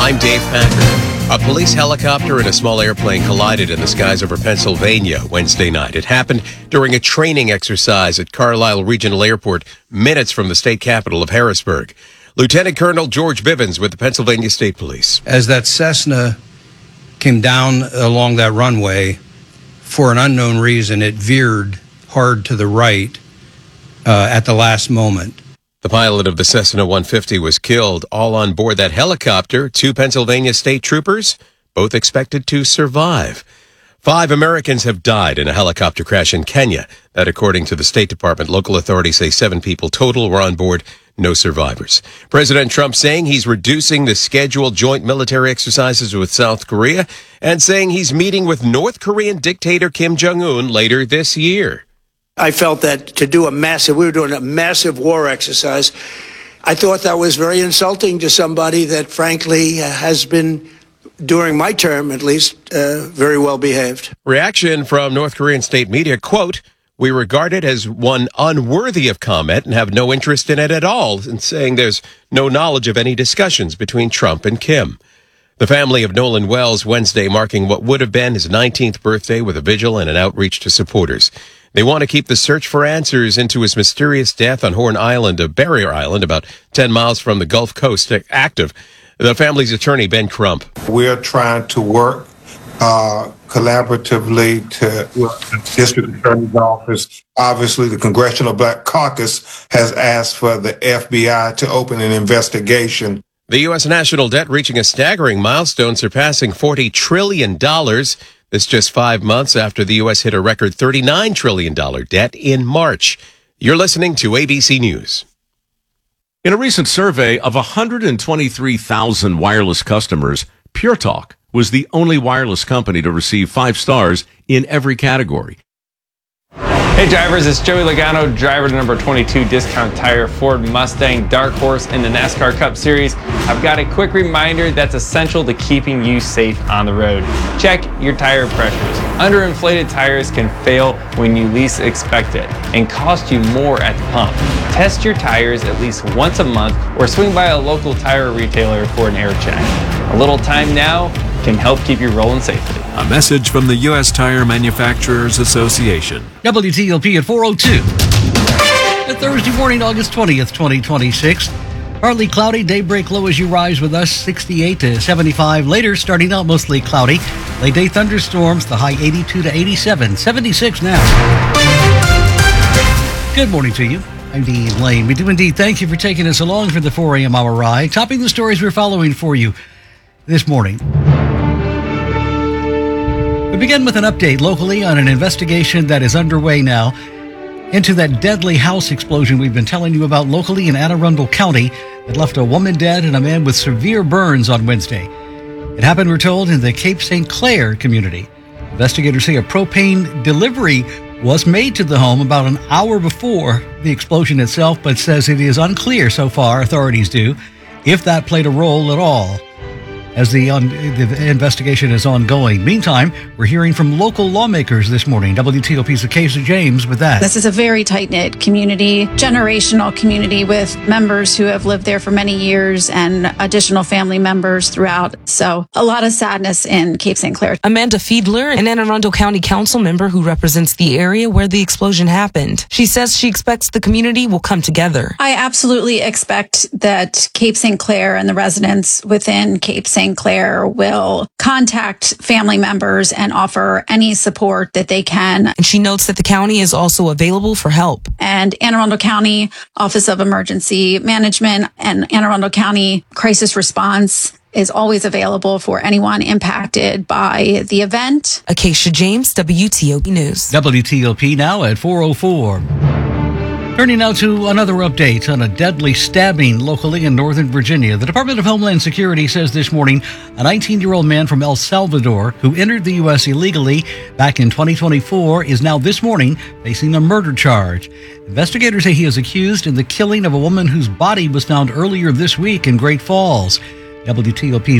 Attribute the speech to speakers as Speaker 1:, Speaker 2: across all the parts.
Speaker 1: I'm Dave Packer. A police helicopter and a small airplane collided in the skies over Pennsylvania Wednesday night. It happened during a training exercise at Carlisle Regional Airport, minutes from the state capital of Harrisburg. Lieutenant Colonel George Bivens with the Pennsylvania State Police.
Speaker 2: As that Cessna came down along that runway, for an unknown reason, it veered hard to the right at the last moment.
Speaker 1: The pilot of the Cessna 150 was killed. All on board that helicopter, 2 Pennsylvania state troopers, both expected to survive. 5 Americans have died in a helicopter crash in Kenya. That, according to the State Department. Local authorities say 7 people total were on board, no survivors. President Trump saying he's reducing the scheduled joint military exercises with South Korea and saying he's meeting with North Korean dictator Kim Jong-un later this year.
Speaker 3: I felt that we were doing a massive war exercise. I thought that was very insulting to somebody that, frankly, has been, during my term at least, very well behaved.
Speaker 1: Reaction from North Korean state media, quote, "We regard it as one unworthy of comment and have no interest in it at all," and saying there's no knowledge of any discussions between Trump and Kim. The family of Nolan Wells Wednesday marking what would have been his 19th birthday with a vigil and an outreach to supporters. They want to keep the search for answers into his mysterious death on Horn Island, a barrier island about 10 miles from the Gulf Coast, active. The family's attorney, Ben Crump.
Speaker 4: We're trying to work collaboratively with the district attorney's office. Obviously, the Congressional Black Caucus has asked for the FBI to open an investigation.
Speaker 1: The U.S. national debt reaching a staggering milestone, surpassing $40 trillion. This just 5 months after the U.S. hit a record $39 trillion debt in March. You're listening to ABC News.
Speaker 5: In a recent survey of 123,000 wireless customers, Pure Talk was the only wireless company to receive 5 stars in every category.
Speaker 6: Hey drivers, it's Joey Logano, driver to number 22 Discount Tire Ford Mustang Dark Horse in the NASCAR Cup Series. I've got a quick reminder that's essential to keeping you safe on the road. Check your tire pressures. Underinflated tires can fail when you least expect it and cost you more at the pump. Test your tires at least once a month or swing by a local tire retailer for an air check. A little time now can help keep you rolling safely.
Speaker 7: A message from the U.S. Tire Manufacturers Association.
Speaker 8: WTOP at 4:02. Thursday morning, August 20th, 2026. Partly cloudy, daybreak low as you rise with us, 68 to 75. Later, starting out mostly cloudy. Late day thunderstorms, the high 82 to 87. 76 now. Good morning to you. I'm Dean Lane. We do indeed thank you for taking us along for the 4 a.m. hour ride. Topping the stories we're following for you this morning. We begin with an update locally on an investigation that is underway now into that deadly house explosion we've been telling you about locally in Anne Arundel County that left a woman dead and a man with severe burns on Wednesday. It happened, we're told, in the Cape St. Clair community. Investigators say a propane delivery was made to the home about an hour before the explosion itself, but says it is unclear so far, authorities do, if that played a role at all as the investigation is ongoing. Meantime, we're hearing from local lawmakers this morning. WTOP's Acacia James with that.
Speaker 9: This is a very tight-knit community, generational community with members who have lived there for many years and additional family members throughout. So a lot of sadness in Cape St. Clair.
Speaker 10: Amanda Fiedler, an Anne Arundel County Council member who represents the area where the explosion happened. She says she expects the community will come together.
Speaker 9: I absolutely expect that Cape St. Clair and the residents within Cape St. Clair will contact family members and offer any support that they can.
Speaker 10: And she notes that the county is also available for help.
Speaker 9: And Anne Arundel County Office of Emergency Management and Anne Arundel County Crisis Response is always available for anyone impacted by the event.
Speaker 10: Acacia James, WTOP News.
Speaker 8: WTOP now at 4:04. Turning now to another update on a deadly stabbing locally in Northern Virginia. The Department of Homeland Security says this morning a 19-year-old man from El Salvador who entered the U.S. illegally back in 2024 is now this morning facing a murder charge. Investigators say he is accused in the killing of a woman whose body was found earlier this week in Great Falls. WTOP's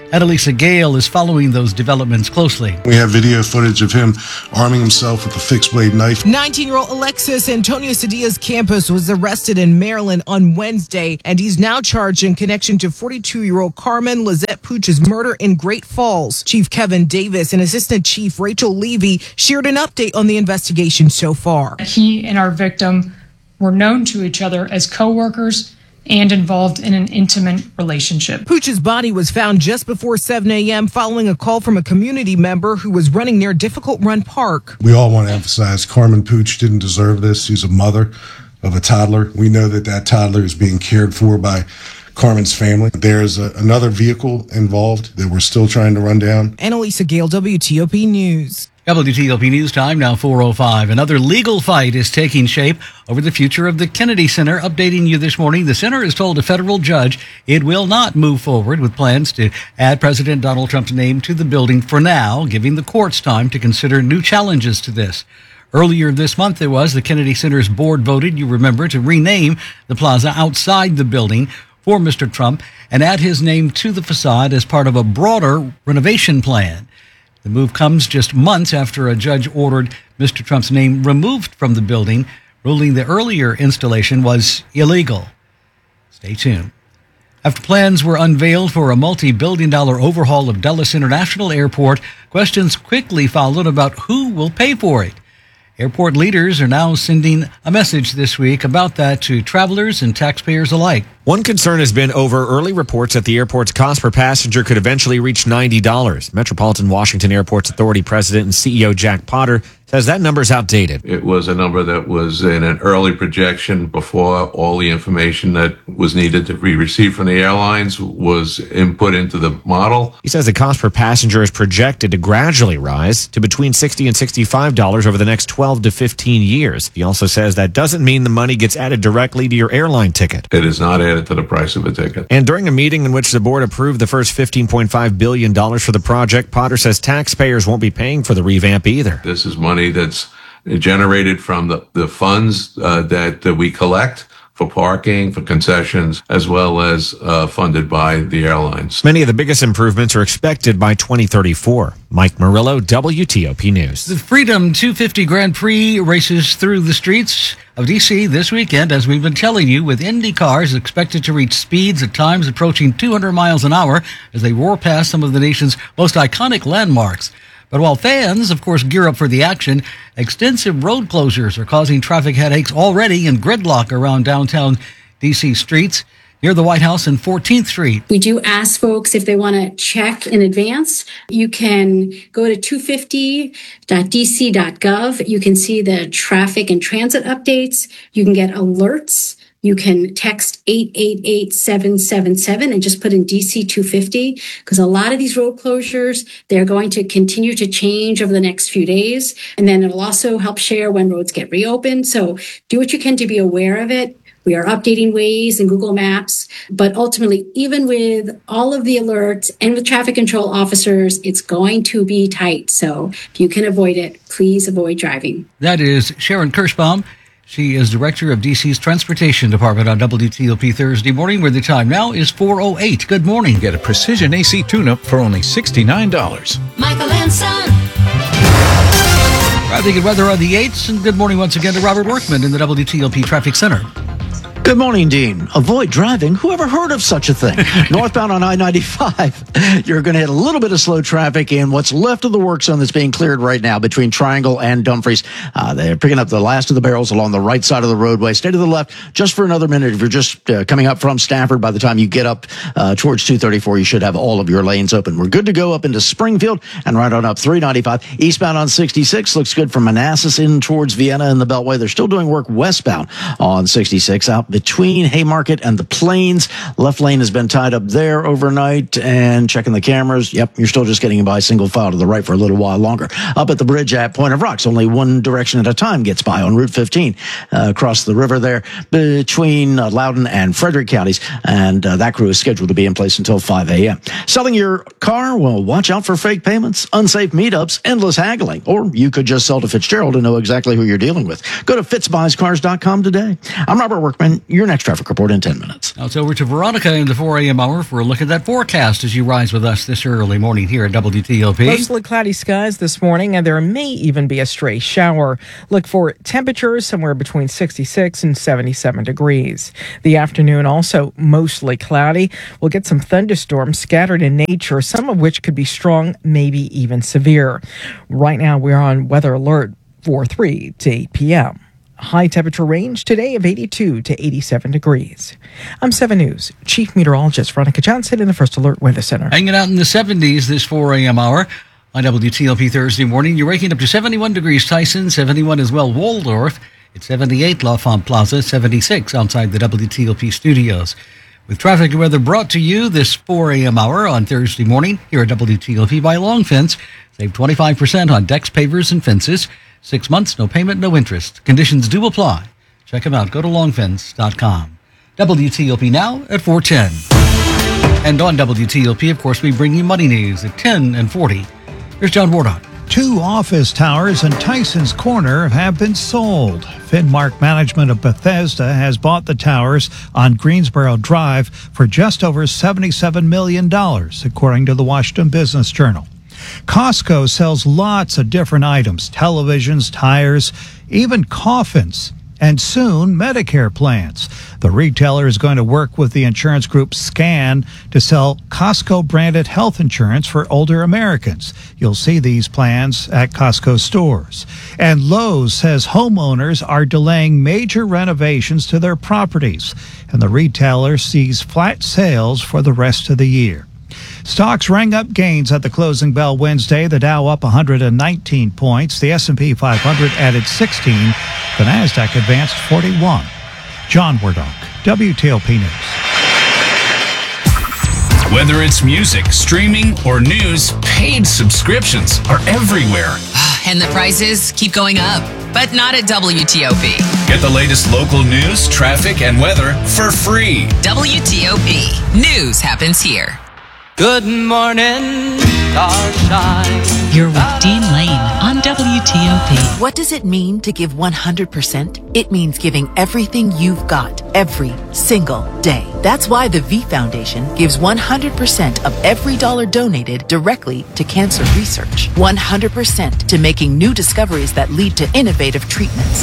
Speaker 8: Annalisa Gale is following those developments closely.
Speaker 11: We have video footage of him arming himself with a fixed-blade knife.
Speaker 12: 19-year-old Alexis Antonio Cedilla's campus was arrested in Maryland on Wednesday, and he's now charged in connection to 42-year-old Carmen Lizette Pooch's murder in Great Falls. Chief Kevin Davis and Assistant Chief Rachel Levy shared an update on the investigation so far.
Speaker 13: He and our victim were known to each other as co-workers and involved in an intimate relationship.
Speaker 12: Pooch's body was found just before 7 a.m. following a call from a community member who was running near Difficult Run Park.
Speaker 11: We all want to emphasize Carmen Pooch didn't deserve this. She's a mother of a toddler. We know that toddler is being cared for by Carmen's family. There's another vehicle involved that we're still trying to run down.
Speaker 12: Annalisa Gale, WTOP News.
Speaker 8: WTOP News Time, now 4:05. Another legal fight is taking shape over the future of the Kennedy Center. Updating you this morning, the center has told a federal judge it will not move forward with plans to add President Donald Trump's name to the building for now, giving the courts time to consider new challenges to this. Earlier this month, the Kennedy Center's board voted, you remember, to rename the plaza outside the building for Mr. Trump and add his name to the facade as part of a broader renovation plan. The move comes just months after a judge ordered Mr. Trump's name removed from the building, ruling the earlier installation was illegal. Stay tuned. After plans were unveiled for a multi-billion-dollar overhaul of Dulles International Airport, questions quickly followed about who will pay for it. Airport leaders are now sending a message this week about that to travelers and taxpayers alike.
Speaker 14: One concern has been over early reports that the airport's cost per passenger could eventually reach $90. Metropolitan Washington Airports Authority President and CEO Jack Potter says that number is outdated.
Speaker 15: It was a number that was in an early projection before all the information that was needed to be received from the airlines was input into the model.
Speaker 14: He says the cost per passenger is projected to gradually rise to between $60 and $65 over the next 12 to 15 years. He also says that doesn't mean the money gets added directly to your airline ticket.
Speaker 15: It is not added to the price of a ticket.
Speaker 14: And during a meeting in which the board approved the first $15.5 billion for the project, Potter says taxpayers won't be paying for the revamp either.
Speaker 15: This is money that's generated from the funds that we collect for parking, for concessions, as well as funded by the airlines.
Speaker 14: Many of the biggest improvements are expected by 2034. Mike Murillo, WTOP News.
Speaker 8: The Freedom 250 Grand Prix races through the streets of D.C. this weekend, as we've been telling you, with Indy cars expected to reach speeds at times approaching 200 miles an hour as they roar past some of the nation's most iconic landmarks. But while fans, of course, gear up for the action, extensive road closures are causing traffic headaches already and gridlock around downtown D.C. streets near the White House and 14th Street.
Speaker 16: We do ask folks if they want to check in advance. You can go to 250.dc.gov. You can see the traffic and transit updates. You can get alerts. You can text 888-777 and just put in DC 250 because a lot of these road closures, they're going to continue to change over the next few days. And then it'll also help share when roads get reopened. So do what you can to be aware of it. We are updating Waze and Google Maps, but ultimately, even with all of the alerts and with traffic control officers, it's going to be tight. So if you can avoid it, please avoid driving.
Speaker 8: That is Sharon Kirschbaum. She is director of D.C.'s Transportation Department on WTOP Thursday morning, where the time now is 4:08. Good morning.
Speaker 17: Get a precision AC tune-up for only $69.
Speaker 18: Michael and Son.
Speaker 8: Traffic and weather on the 8s, and good morning once again to Robert Workman in the WTOP Traffic Center.
Speaker 19: Good morning, Dean. Avoid driving. Who ever heard of such a thing? Northbound on I-95, you're going to hit a little bit of slow traffic in what's left of the work zone that's being cleared right now between Triangle and Dumfries. They're picking up the last of the barrels along the right side of the roadway. Stay to the left just for another minute. If you're just coming up from Stafford, by the time you get up towards 234, you should have all of your lanes open. We're good to go up into Springfield and right on up 395. Eastbound on 66 looks good from Manassas in towards Vienna and the Beltway. They're still doing work westbound on 66 out between Haymarket and the Plains. Left lane has been tied up there overnight, and checking the cameras. Yep, you're still just getting by single file to the right for a little while longer. Up at the bridge at Point of Rocks, only one direction at a time gets by on Route 15 across the river there between Loudoun and Frederick counties, and that crew is scheduled to be in place until 5 a.m. Selling your car? Well, watch out for fake payments, unsafe meetups, endless haggling, or you could just sell to Fitzgerald and know exactly who you're dealing with. Go to fitzbuyscars.com today. I'm Robert Workman. Your next traffic report in 10 minutes.
Speaker 8: Now it's over to Veronica in the 4 a.m. hour for a look at that forecast as you rise with us this early morning here at WTOP.
Speaker 12: Mostly cloudy skies this morning, and there may even be a stray shower. Look for temperatures somewhere between 66 and 77 degrees. The afternoon also mostly cloudy. We'll get some thunderstorms scattered in nature, some of which could be strong, maybe even severe. Right now we're on weather alert for 3 to 8 p.m. High temperature range today of 82 to 87 degrees. I'm 7 News Chief Meteorologist Veronica Johnson in the First Alert Weather Center.
Speaker 8: Hanging out in the 70s this 4 a.m. hour. On WTOP Thursday morning, you're waking up to 71 degrees Tyson, 71 as well Waldorf. It's 78 L'Enfant Plaza, 76 outside the WTOP studios. With traffic and weather brought to you this 4 a.m. hour on Thursday morning here at WTOP by Long Fence. Save 25% on decks, pavers, and fences. 6 months, no payment, no interest. Conditions do apply. Check them out. Go to longfence.com. WTOP now at 4:10. And on WTOP, of course, we bring you money news at 10 and 40. Here's John Wardock.
Speaker 18: 2 office towers in Tyson's Corner have been sold. Finmark Management of Bethesda has bought the towers on Greensboro Drive for just over $77 million, according to the Washington Business Journal. Costco sells lots of different items, televisions, tires, even coffins, and soon Medicare plans. The retailer is going to work with the insurance group Scan to sell Costco-branded health insurance for older Americans. You'll see these plans at Costco stores. And Lowe's says homeowners are delaying major renovations to their properties, and the retailer sees flat sales for the rest of the year. Stocks rang up gains at the closing bell Wednesday. The Dow up 119 points. The S&P 500 added 16. The Nasdaq advanced 41. John Wardock, WTOP News.
Speaker 20: Whether it's music, streaming, or news, paid subscriptions are everywhere.
Speaker 21: And the prices keep going up, but not at WTOP.
Speaker 20: Get the latest local news, traffic, and weather for free.
Speaker 21: WTOP. News happens here.
Speaker 22: Good morning, starshine.
Speaker 23: You're with Dean Lane on WTOP.
Speaker 24: What does it mean to give 100%? It means giving everything you've got every single day. That's why the V Foundation gives 100% of every dollar donated directly to cancer research. 100% to making new discoveries that lead to innovative treatments.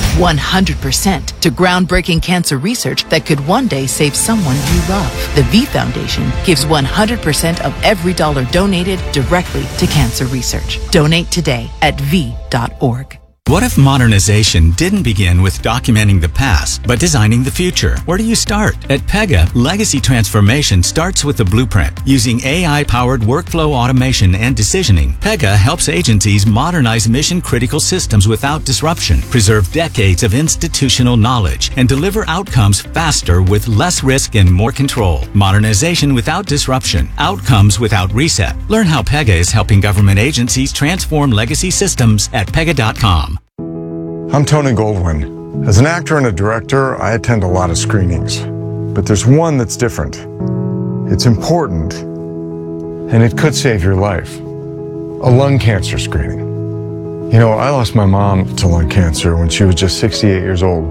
Speaker 24: 100% to groundbreaking cancer research that could one day save someone you love. The V Foundation gives 100% of every dollar donated directly to cancer research. Donate today at v.org.
Speaker 25: What if modernization didn't begin with documenting the past, but designing the future? Where do you start? At Pega, legacy transformation starts with the blueprint. Using AI-powered workflow automation and decisioning, Pega helps agencies modernize mission-critical systems without disruption, preserve decades of institutional knowledge, and deliver outcomes faster with less risk and more control. Modernization without disruption. Outcomes without reset. Learn how Pega is helping government agencies transform legacy systems at Pega.com.
Speaker 26: I'm Tony Goldwyn. As an actor and a director, I attend a lot of screenings. But there's one that's different. It's important, and it could save your life. A lung cancer screening. You know, I lost my mom to lung cancer when she was just 68 years old.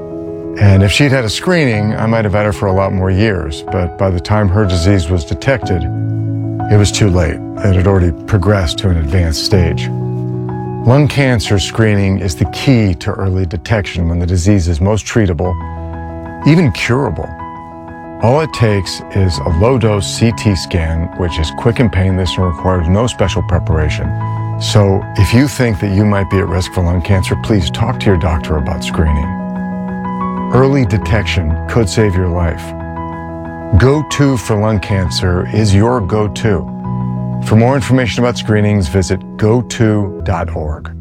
Speaker 26: And if she'd had a screening, I might have had her for a lot more years. But by the time her disease was detected, it was too late. It had already progressed to an advanced stage. Lung cancer screening is the key to early detection when the disease is most treatable, even curable. All it takes is a low-dose CT scan, which is quick and painless and requires no special preparation. So if you think that you might be at risk for lung cancer, please talk to your doctor about screening. Early detection could save your life. Go-To for lung cancer is your go-to. For more information about screenings, visit goto.org.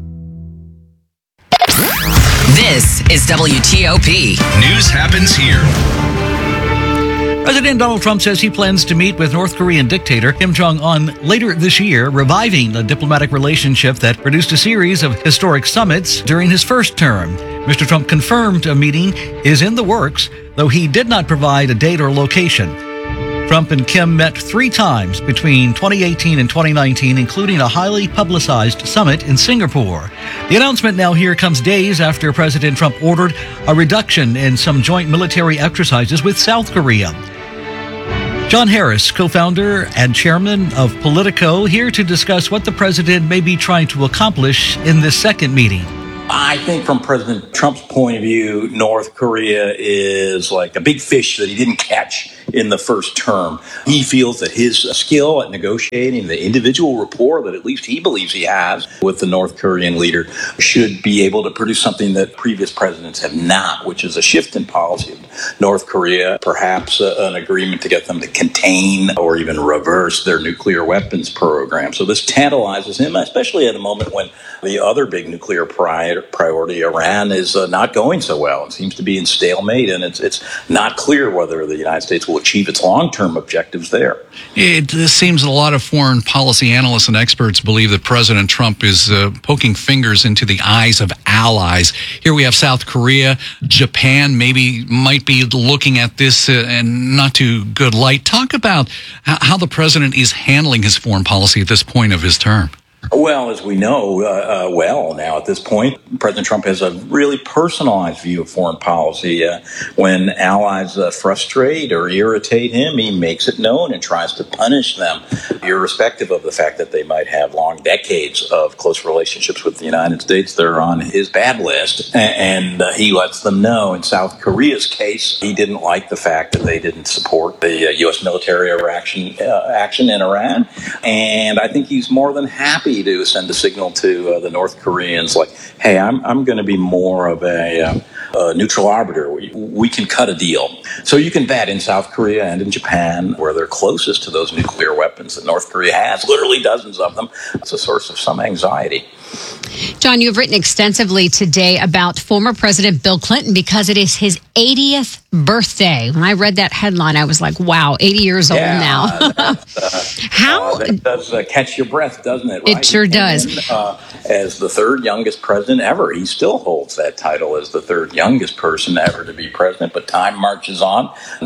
Speaker 21: This is WTOP.
Speaker 20: News happens here.
Speaker 8: President Donald Trump says he plans to meet with North Korean dictator Kim Jong-un later this year, reviving a diplomatic relationship that produced a series of historic summits during his first term. Mr. Trump confirmed a meeting is in the works, though he did not provide a date or location. Trump and Kim met 3 times between 2018 and 2019, including a highly publicized summit in Singapore. The announcement now here comes days after President Trump ordered a reduction in some joint military exercises with South Korea. John Harris, co-founder and chairman of Politico, here to discuss what the president may be trying to accomplish in this second meeting.
Speaker 1: I think from President Trump's point of view, North Korea is like a big fish that he didn't catch in the first term. He feels that his skill at negotiating, the individual rapport that at least he believes he has with the North Korean leader, should be able to produce something that previous presidents have not, which is a shift in policy of North Korea, perhaps an agreement to get them to contain or even reverse their nuclear weapons program. So this tantalizes him, especially at a moment when the other big nuclear priority, Iran, is not going so well. It seems to be in stalemate, and it's not clear whether the United States will achieve its long-term objectives there.
Speaker 2: It seems a lot of foreign policy analysts and experts believe that President Trump is poking fingers into the eyes of allies. Here we have South Korea. Japan might be looking at this in not too good light. Talk about how the president is handling his foreign policy at this point of his term.
Speaker 1: Well, as we know well now at this point, President Trump has a really personalized view of foreign policy. When allies frustrate or irritate him, he makes it known and tries to punish them, irrespective of the fact that they might have long decades of close relationships with the United States. They're on his bad list, and he lets them know. In South Korea's case, he didn't like the fact that they didn't support the U.S. military action in Iran, and I think he's more than happy to send a signal to the North Koreans like, hey, I'm going to be more of a neutral arbiter. We can cut a deal. So you can bet in South Korea and in Japan, where they're closest to those nuclear weapons that North Korea has, literally dozens of them, it's a source of some anxiety.
Speaker 3: John, you've written extensively today about former President Bill Clinton because it is his 80th birthday. When I read that headline, I was like, wow, 80 years old now.
Speaker 1: That does catch your breath, doesn't it? Right?
Speaker 3: It sure does.
Speaker 1: As the third youngest president ever, he still holds that title as the third youngest person ever to be president. But time marches on.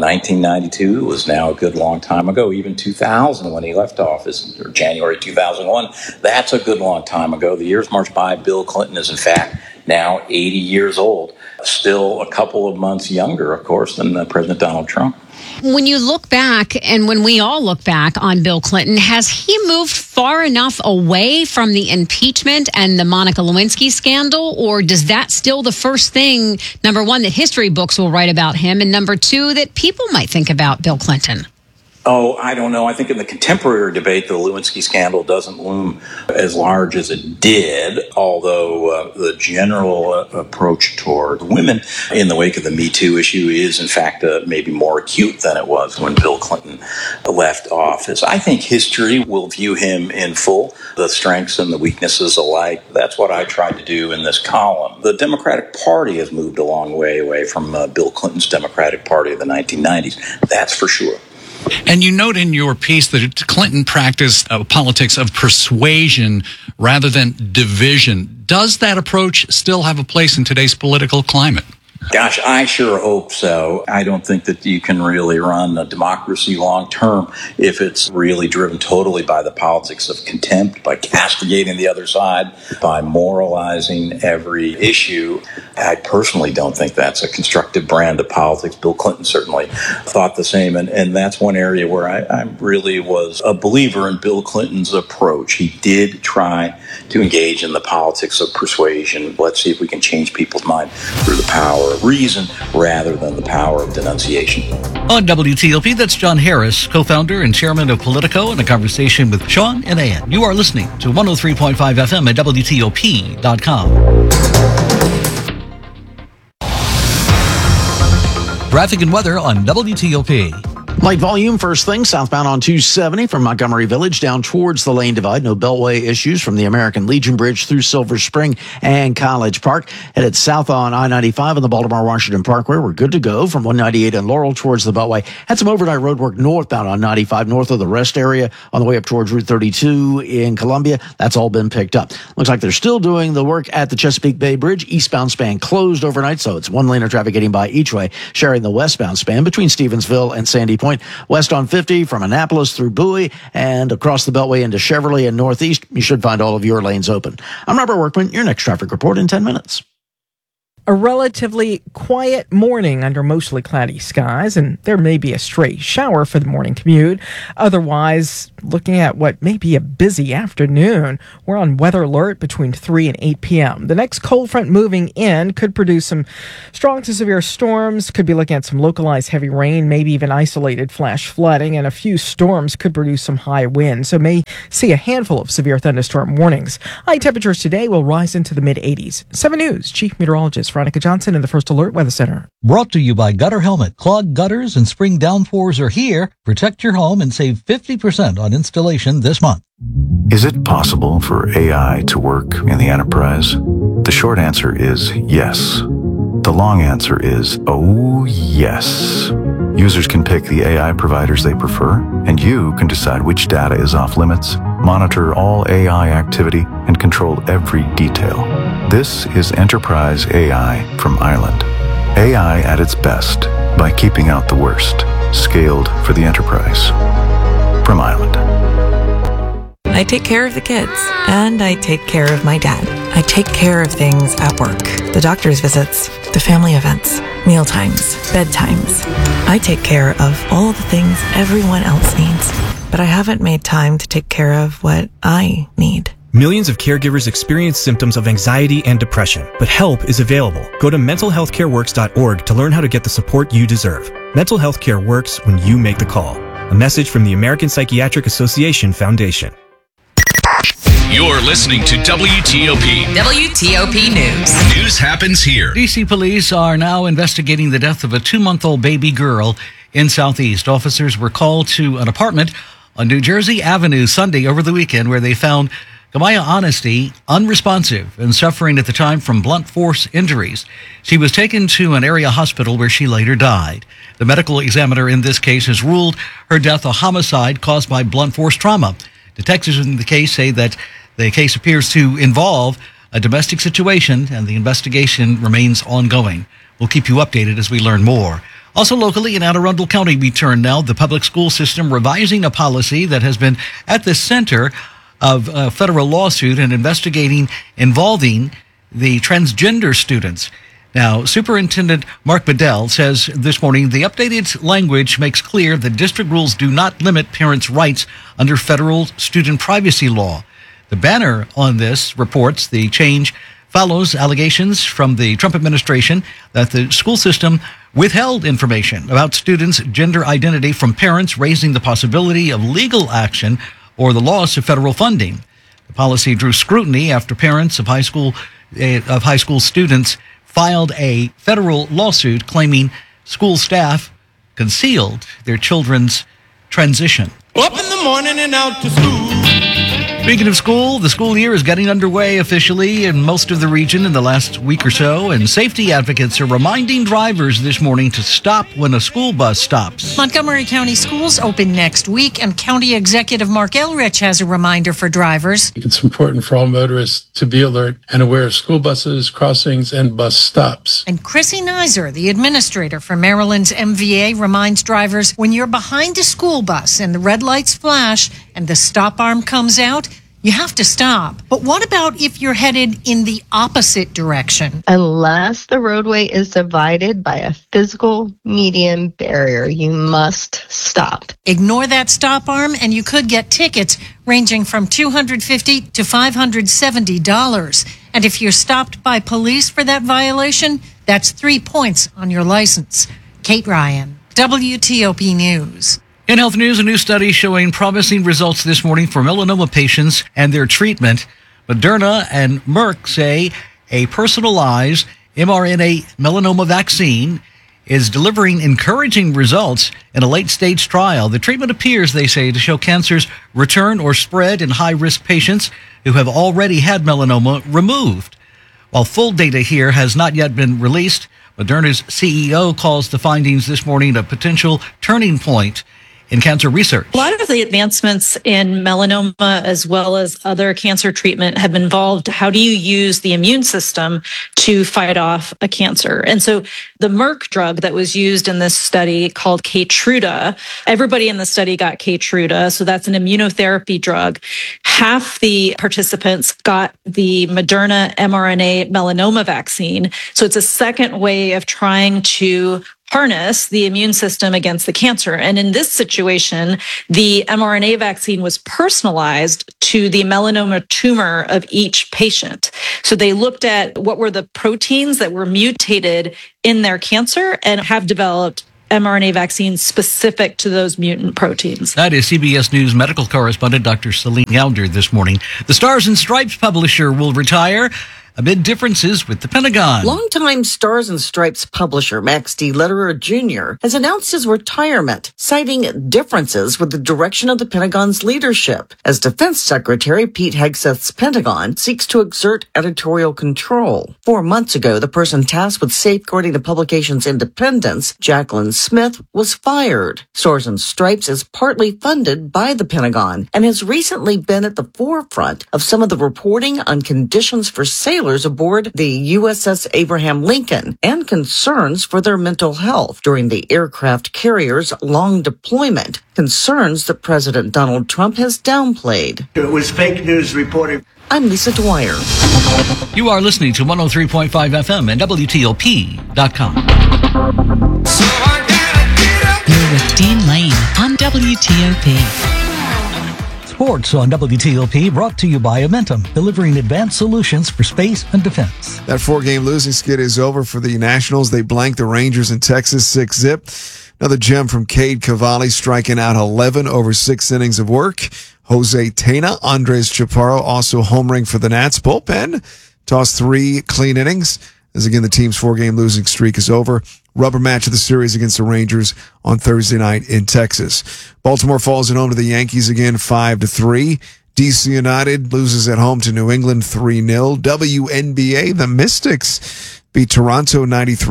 Speaker 1: 1992 was now a good long time ago. Even 2000, when he left office, or January 2001, that's a good long time ago. The years march by. Bill Clinton is, in fact, now 80 years old. Still a couple of months younger, of course, than President Donald Trump.
Speaker 3: When you look back, and when we all look back on Bill Clinton, has he moved far enough away from the impeachment and the Monica Lewinsky scandal? Or does that still the first thing, number one, that history books will write about him, and number two, that people might think about Bill Clinton?
Speaker 1: Oh, I don't know. I think in the contemporary debate, the Lewinsky scandal doesn't loom as large as it did, although the general approach toward women in the wake of the Me Too issue is, in fact, maybe more acute than it was when Bill Clinton left office. I think history will view him in full, the strengths and the weaknesses alike. That's what I tried to do in this column. The Democratic Party has moved a long way away from Bill Clinton's Democratic Party of the 1990s. That's for sure.
Speaker 2: And you note in your piece that Clinton practiced politics of persuasion rather than division. Does that approach still have a place in today's political climate?
Speaker 1: Gosh, I sure hope so. I don't think that you can really run a democracy long term if it's really driven totally by the politics of contempt, by castigating the other side, by moralizing every issue. I personally don't think that's a constructive brand of politics. Bill Clinton certainly thought the same, and that's one area where I really was a believer in Bill Clinton's approach. He did try to engage in the politics of persuasion. Let's see if we can change people's mind through the power of reason rather than the power of denunciation.
Speaker 8: On WTOP, that's John Harris, co-founder and chairman of Politico, in a conversation with Sean and Ann. You are listening to 103.5 FM at WTOP.com. Traffic and weather on WTOP.
Speaker 19: Light volume, first thing, southbound on 270 from Montgomery Village down towards the lane divide. No beltway issues from the American Legion Bridge through Silver Spring and College Park. Headed south on I-95 on the Baltimore-Washington Parkway. We're good to go from 198 and Laurel towards the beltway. Had some overnight road work northbound on 95 north of the rest area on the way up towards Route 32 in Columbia. That's all been picked up. Looks like they're still doing the work at the Chesapeake Bay Bridge. Eastbound span closed overnight, so it's one lane of traffic getting by each way, sharing the westbound span between Stevensville and Sandy Point. Point, west on 50 from Annapolis through Bowie and across the Beltway into Cheverly and Northeast. You should find all of your lanes open. I'm Robert Workman, your next traffic report in 10 minutes.
Speaker 12: A relatively quiet morning under mostly cloudy skies, and there may be a stray shower for the morning commute. Otherwise, looking at what may be a busy afternoon, we're on weather alert between 3 and 8 p.m. The next cold front moving in could produce some strong to severe storms, could be looking at some localized heavy rain, maybe even isolated flash flooding, and a few storms could produce some high winds, so may see a handful of severe thunderstorm warnings. High temperatures today will rise into the mid-80s. 7 News Chief Meteorologist Veronica Johnson in the First Alert Weather Center.
Speaker 8: Brought to you by Gutter Helmet. Clogged gutters and spring downpours are here. Protect your home and save 50% on installation this month.
Speaker 4: Is it possible for AI to work in the enterprise? The short answer is yes. The long answer is, oh yes. Users can pick the AI providers they prefer, and you can decide which data is off limits, monitor all AI activity, and control every detail. This is Enterprise AI from Ireland. AI at its best by keeping out the worst. Scaled for the enterprise. From Ireland.
Speaker 5: I take care of the kids, and I take care of my dad. I take care of things at work. The doctor's visits, the family events, mealtimes, bedtimes. I take care of all the things everyone else needs. But I haven't made time to take care of what I need.
Speaker 6: Millions of caregivers experience symptoms of anxiety and depression, but help is available. Go to mentalhealthcareworks.org to learn how to get the support you deserve. Mental health care works when you make the call. A message from the American Psychiatric Association Foundation.
Speaker 20: You're listening to WTOP.
Speaker 21: WTOP News.
Speaker 20: News happens here.
Speaker 8: D.C. police are now investigating the death of a 2-month-old baby girl in Southeast. Officers were called to an apartment on New Jersey Avenue Sunday over the weekend where they found Gamaya Honesty unresponsive and suffering at the time from blunt force injuries. She was taken to an area hospital where she later died. The medical examiner in this case has ruled her death a homicide caused by blunt force trauma. Detectives in the case say that the case appears to involve a domestic situation and the investigation remains ongoing. We'll keep you updated as we learn more. Also locally in Anne Arundel County, we turn now the public school system revising a policy that has been at the center of a federal lawsuit and investigating involving the transgender students. Now, Superintendent Mark Bedell says this morning the updated language makes clear that district rules do not limit parents' rights under federal student privacy law. The banner on this reports the change follows allegations from the Trump administration that the school system withheld information about students' gender identity from parents, raising the possibility of legal action or the loss of federal funding. The policy drew scrutiny after parents of high school students filed a federal lawsuit claiming school staff concealed their children's transition.
Speaker 7: Up in the morning and out to school.
Speaker 8: Speaking of school, the school year is getting underway officially in most of the region in the last week or so, and safety advocates are reminding drivers this morning to stop when a school bus stops.
Speaker 9: Montgomery County Schools open next week, and County Executive Mark Elrich has a reminder for drivers.
Speaker 10: It's important for all motorists to be alert and aware of school buses, crossings, and bus stops.
Speaker 9: And Chrissy Nizer, the administrator for Maryland's MVA, reminds drivers when you're behind a school bus and the red lights flash and the stop arm comes out, you have to stop. But what about if you're headed in the opposite direction?
Speaker 27: Unless the roadway is divided by a physical median barrier, you must stop.
Speaker 9: Ignore that stop arm and you could get tickets ranging from $250 to $570. And if you're stopped by police for that violation, that's 3 points on your license. Kate Ryan, WTOP News.
Speaker 8: In health news, a new study showing promising results this morning for melanoma patients and their treatment. Moderna and Merck say a personalized mRNA melanoma vaccine is delivering encouraging results in a late-stage trial. The treatment appears, they say, to show cancer's return or spread in high-risk patients who have already had melanoma removed. While full data here has not yet been released, Moderna's CEO calls the findings this morning a potential turning point in cancer research.
Speaker 11: A lot of the advancements in melanoma as well as other cancer treatment have involved how do you use the immune system to fight off a cancer. And so the Merck drug that was used in this study called Keytruda, everybody in the study got Keytruda. So that's an immunotherapy drug. Half the participants got the Moderna mRNA melanoma vaccine. So it's a second way of trying to harness the immune system against the cancer. And in this situation, the mRNA vaccine was personalized to the melanoma tumor of each patient. So they looked at what were the proteins that were mutated in their cancer and have developed mRNA vaccines specific to those mutant proteins.
Speaker 8: That is CBS News medical correspondent Dr. Celine Elder this morning. The Stars and Stripes publisher will retire amid differences with the Pentagon.
Speaker 13: Longtime Stars and Stripes publisher Max D. Lederer Jr. has announced his retirement, citing differences with the direction of the Pentagon's leadership, as Defense Secretary Pete Hegseth's Pentagon seeks to exert editorial control. 4 months ago, the person tasked with safeguarding the publication's independence, Jacqueline Smith, was fired. Stars and Stripes is partly funded by the Pentagon and has recently been at the forefront of some of the reporting on conditions for sailors aboard the USS Abraham Lincoln and concerns for their mental health during the aircraft carrier's long deployment, concerns that President Donald Trump has downplayed.
Speaker 14: It was fake news reporting.
Speaker 13: I'm Lisa Dwyer.
Speaker 8: You are listening to 103.5 FM and WTOP.com.
Speaker 23: You're with Dean Lane on WTOP.
Speaker 8: Sports on WTOP, brought to you by Amentum, delivering advanced solutions for space and defense.
Speaker 15: That 4-game losing skid is over for the Nationals. They blanked the Rangers in Texas 6-0. Another gem from Cade Cavalli, striking out 11 over 6 innings of work. Jose Tena, Andres Chaparro also homering for the Nats. Bullpen tossed 3 clean innings. As again, the team's 4-game losing streak is over. Rubber match of the series against the Rangers on Thursday night in Texas. Baltimore falls at home to the Yankees again 5-3. DC United loses at home to New England 3-0. WNBA, the Mystics beat Toronto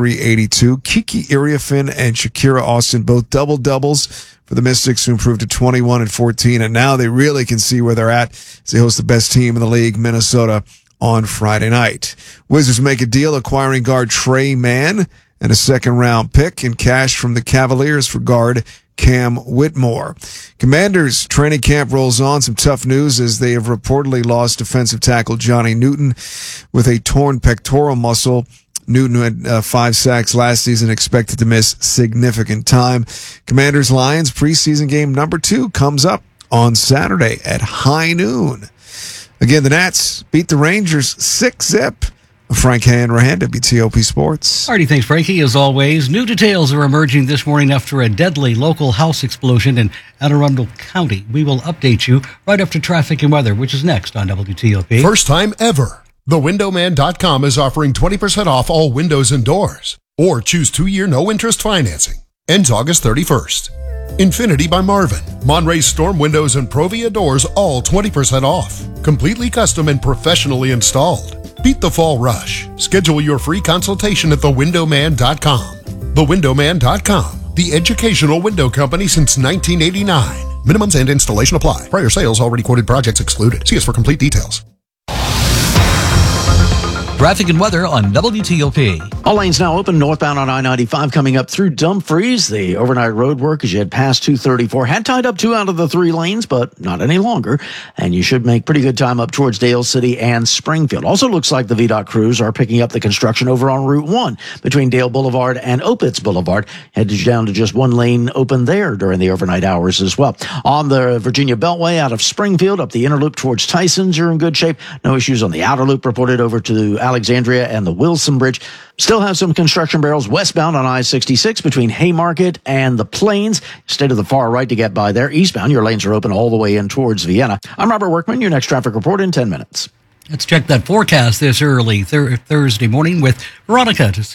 Speaker 15: 93-82. Kiki Iriafin and Shakira Austin both double-doubles for the Mystics, who improved to 21-14. And now they really can see where they're at as they host the best team in the league, Minnesota, on Friday night. Wizards make a deal acquiring guard Trey Mann and a second-round pick in cash from the Cavaliers for guard Cam Whitmore. Commanders training camp rolls on. Some tough news as they have reportedly lost defensive tackle Johnny Newton with a torn pectoral muscle. Newton had 5 sacks last season, expected to miss significant time. Commanders-Lions preseason game number 2 comes up on Saturday at high noon. Again, the Nats beat the Rangers 6-0. Frank Hanrahan, WTOP Sports.
Speaker 8: Alrighty, thanks, Frankie. As always, new details are emerging this morning after a deadly local house explosion in Anne Arundel County. We will update you right after traffic and weather, which is next on WTOP.
Speaker 16: First time ever, thewindowman.com is offering 20% off all windows and doors. Or choose 2-year no-interest financing. Ends August 31st. Infinity by Marvin, Monterey Storm Windows and Provia Doors, all 20% off. Completely custom and professionally installed. Beat the fall rush. Schedule your free consultation at thewindowman.com. Thewindowman.com, the educational window company since 1989. Minimums and installation apply. Prior sales, already quoted projects excluded. See us for complete details.
Speaker 8: Traffic and weather on WTOP.
Speaker 19: All lanes now open northbound on I-95 coming up through Dumfries. The overnight road work as you head past 234 had tied up 2 out of the 3 lanes, but not any longer. And you should make pretty good time up towards Dale City and Springfield. Also looks like the VDOT crews are picking up the construction over on Route 1 between Dale Boulevard and Opitz Boulevard. Headed down to just 1 lane open there during the overnight hours as well. On the Virginia Beltway out of Springfield up the inner loop towards Tysons, you're in good shape. No issues on the outer loop reported over to Alexandria and the Wilson Bridge. Still have some construction barrels westbound on I-66 between Haymarket and the Plains. Stay to the far right to get by there. Eastbound, your lanes are open all the way in towards Vienna. I'm Robert Workman. Your next traffic report in 10 minutes.
Speaker 8: Let's check that forecast this early Thursday morning with Veronica to see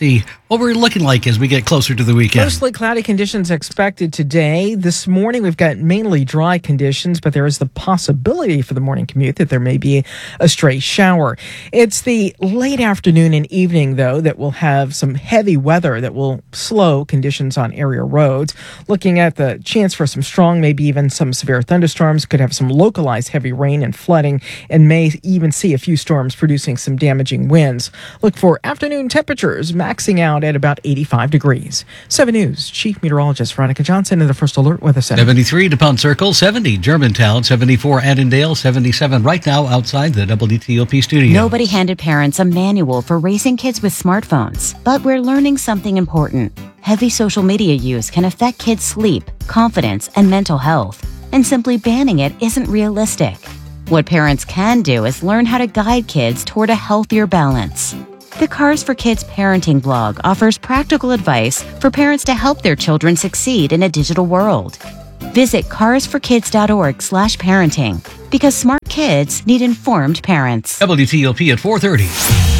Speaker 8: what we're looking like as we get closer to the weekend.
Speaker 12: Mostly cloudy conditions expected today. This morning, we've got mainly dry conditions, but there is the possibility for the morning commute that there may be a stray shower. It's the late afternoon and evening, though, that will have some heavy weather that will slow conditions on area roads. Looking at the chance for some strong, maybe even some severe thunderstorms, could have some localized heavy rain and flooding, and may even see a few storms producing some damaging winds. Look for afternoon temperatures maxing out at about 85 degrees. 7 News Chief Meteorologist Veronica Johnson in the First Alert Weather Center.
Speaker 8: 73 DuPont Circle, 70 Germantown, 74 Annandale, 77 right now outside the WTOP studio.
Speaker 3: Nobody handed parents a manual for raising kids with smartphones, but we're learning something important. Heavy social media use can affect kids' sleep, confidence, and mental health, and simply banning it isn't realistic. What parents can do is learn how to guide kids toward a healthier balance. The Cars for Kids parenting blog offers practical advice for parents to help their children succeed in a digital world. Visit carsforkids.org/parenting because smart kids need informed parents.
Speaker 8: WTOP at 4:30.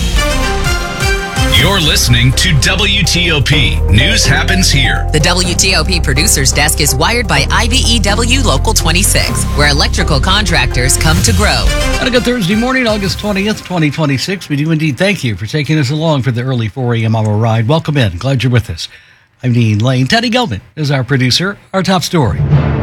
Speaker 20: You're listening to WTOP. News happens here.
Speaker 21: The WTOP Producers Desk is wired by IBEW Local 26, where electrical contractors come to grow.
Speaker 8: On a good Thursday morning, August 20th, 2026. We do indeed thank you for taking us along for the early 4 a.m. hour ride. Welcome in. Glad you're with us. I'm Dean Lane. Teddy Gelman is our producer. Our top story.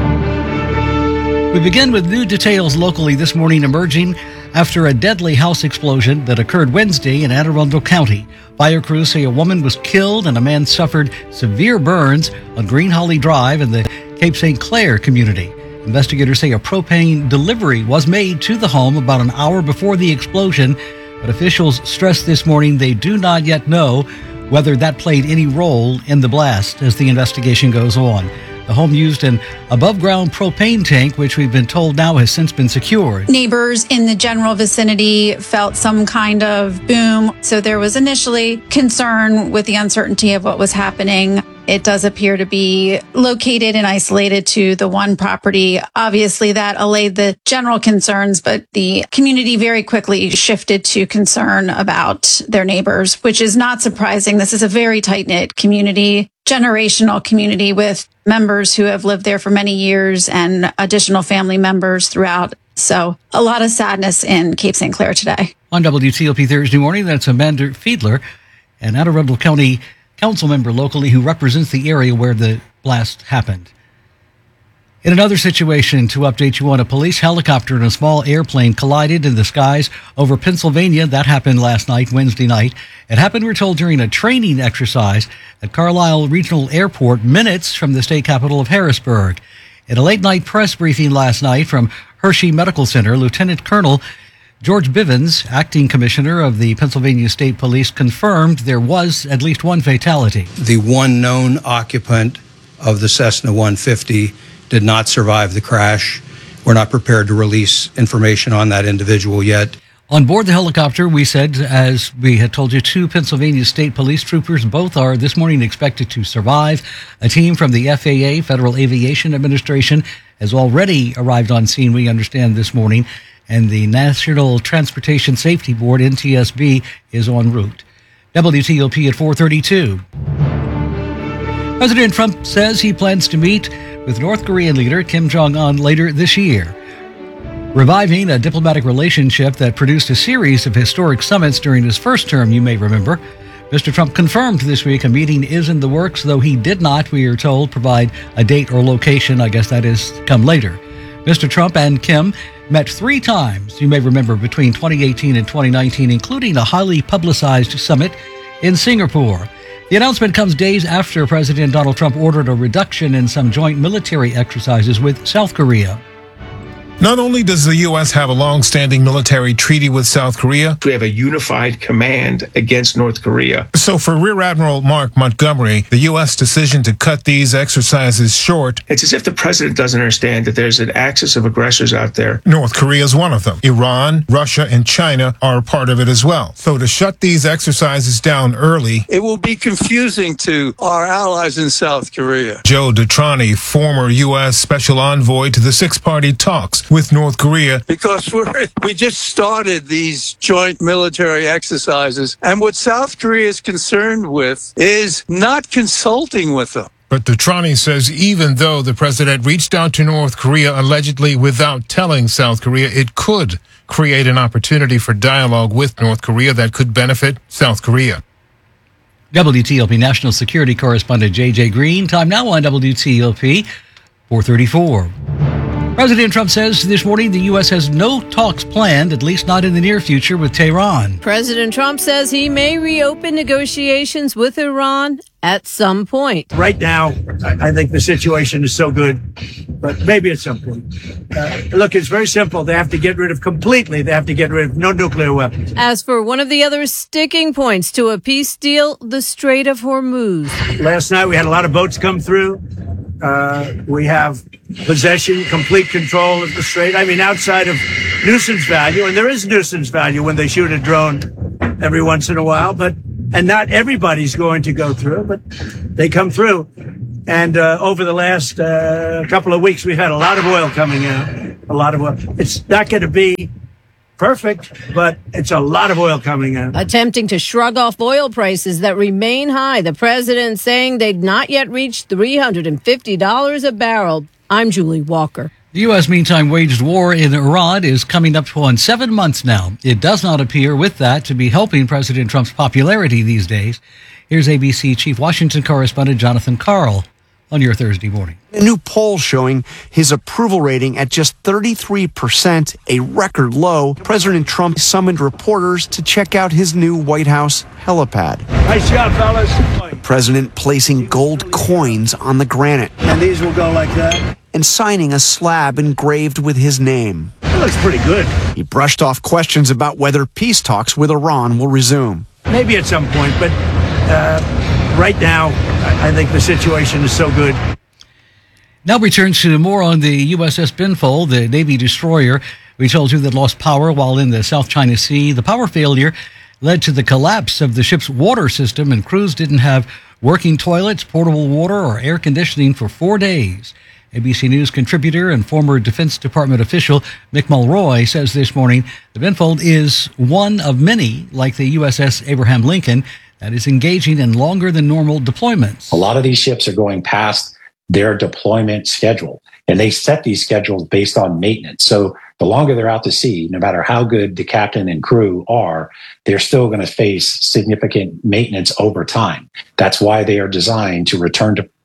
Speaker 8: We begin with new details locally this morning emerging after a deadly house explosion that occurred Wednesday in Anne Arundel County. Fire crews say a woman was killed and a man suffered severe burns on Green Holly Drive in the Cape St. Clair community. Investigators say a propane delivery was made to the home about an hour before the explosion, but officials stressed this morning they do not yet know whether that played any role in the blast as the investigation goes on. The home used an above-ground propane tank, which we've been told now has since been secured.
Speaker 17: Neighbors in the general vicinity felt some kind of boom, so there was initially concern with the uncertainty of what was happening. It does appear to be located and isolated to the one property. Obviously, that allayed the general concerns, but the community very quickly shifted to concern about their neighbors, which is not surprising. This is a very tight-knit community, generational community with members who have lived there for many years and additional family members throughout. So a lot of sadness in Cape St. Clair today.
Speaker 8: On WTOP Thursday morning, that's Amanda Fiedler, an Anne Arundel County council member locally who represents the area where the blast happened. In another situation, to update you on, a police helicopter and a small airplane collided in the skies over Pennsylvania. That happened last night, Wednesday night. It happened, we're told, during a training exercise at Carlisle Regional Airport, minutes from the state capital of Harrisburg. In a late-night press briefing last night from Hershey Medical Center, Lieutenant Colonel George Bivens, acting commissioner of the Pennsylvania State Police, confirmed there was at least one fatality.
Speaker 18: The one known occupant of the Cessna 150 did not survive the crash. We're not prepared to release information on that individual yet.
Speaker 8: On board the helicopter, we said, as we had told you, 2 Pennsylvania State Police troopers. Both are this morning expected to survive. A team from the FAA, Federal Aviation Administration, has already arrived on scene, we understand, this morning. And the National Transportation Safety Board, NTSB, is en route. WTOP at 4:32. President Trump says he plans to meet with North Korean leader Kim Jong-un later this year, reviving a diplomatic relationship that produced a series of historic summits during his first term, you may remember. Mr. Trump confirmed this week a meeting is in the works, though he did not, we are told, provide a date or location. I guess that is to come later. Mr. Trump and Kim met 3 times, you may remember, between 2018 and 2019, including a highly publicized summit in Singapore. The announcement comes days after President Donald Trump ordered a reduction in some joint military exercises with South Korea.
Speaker 22: Not only does the U.S. have a long-standing military treaty with South Korea,
Speaker 24: we have a unified command against North Korea.
Speaker 22: So for Rear Admiral Mark Montgomery, the U.S. decision to cut these exercises short,
Speaker 24: it's as if the president doesn't understand that there's an axis of aggressors out there.
Speaker 22: North Korea is one of them. Iran, Russia, and China are a part of it as well. So to shut these exercises down early,
Speaker 25: it will be confusing to our allies in South Korea.
Speaker 22: Joe Detrani, former U.S. Special Envoy to the Six-Party Talks, with North Korea.
Speaker 25: Because we just started these joint military exercises, and what South Korea is concerned with is not consulting with them.
Speaker 22: But Detrani says even though the president reached out to North Korea allegedly without telling South Korea, it could create an opportunity for dialogue with North Korea that could benefit South Korea.
Speaker 8: WTOP National Security Correspondent J.J. Green. Time now on WTOP 434. President Trump says this morning the U.S. has no talks planned, at least not in the near future, with Tehran.
Speaker 1: President Trump says he may reopen negotiations with Iran at some point.
Speaker 14: Right now, I think the situation is so good, but maybe at some point. Look, it's very simple. They have to get rid of no nuclear weapons.
Speaker 1: As for one of the other sticking points to a peace deal, the Strait of Hormuz.
Speaker 14: Last night, we had a lot of boats come through. We have possession, complete control of the strait. I mean, outside of nuisance value, and there is nuisance value when they shoot a drone every once in a while, and not everybody's going to go through, but they come through. And over the last couple of weeks, we've had a lot of oil coming out, a lot of oil. It's not going to be perfect, but it's a lot of oil coming out.
Speaker 1: Attempting to shrug off oil prices that remain high, the president saying they'd not yet reached $350 a barrel. I'm Julie Walker.
Speaker 8: The U.S., meantime, waged war in Iran is coming up on 7 months now. It does not appear with that to be helping President Trump's popularity these days. Here's ABC Chief Washington Correspondent Jonathan Karl on your Thursday morning.
Speaker 2: A new poll showing his approval rating at just 33%, a record low. President Trump summoned reporters to check out his new White House helipad.
Speaker 14: Nice job, fellas.
Speaker 2: The president placing gold coins on the granite.
Speaker 14: And these will go like that.
Speaker 2: And signing a slab engraved with his name.
Speaker 14: That looks pretty good.
Speaker 2: He brushed off questions about whether peace talks with Iran will resume.
Speaker 14: Maybe at some point, but right now, I think the situation is so good.
Speaker 8: Now we turn to more on the USS Binfold, the Navy destroyer. We told you that lost power while in the South China Sea. The power failure led to the collapse of the ship's water system, and crews didn't have working toilets, portable water, or air conditioning for 4 days. ABC News contributor and former Defense Department official Mick Mulroy says this morning the Binfold is one of many, like the USS Abraham Lincoln, that is engaging in longer than normal deployments.
Speaker 4: A lot of these ships are going past their deployment schedule, and they set these schedules based on maintenance. So the longer they're out to sea, no matter how good the captain and crew are, they're still going to face significant maintenance over time. That's why they are designed to return to